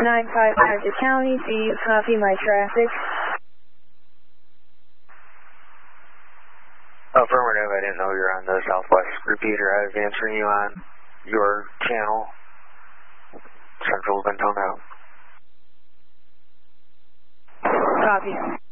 955 to county, do you copy my traffic? Affirmative, I didn't know you were on the Southwest repeater. I was answering you on your channel. Central's been toned out. Copy.